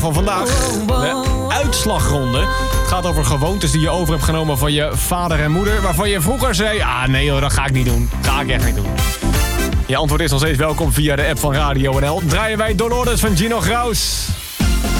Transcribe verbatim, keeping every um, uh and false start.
van vandaag. De uitslagronde. Het gaat over gewoontes die je over hebt genomen van je vader en moeder. Waarvan je vroeger zei, ah nee hoor, dat ga ik niet doen. Ga ik echt niet doen. Je antwoord is nog steeds welkom via de app van Radio N L. Draaien wij Dolores van Gino Graus.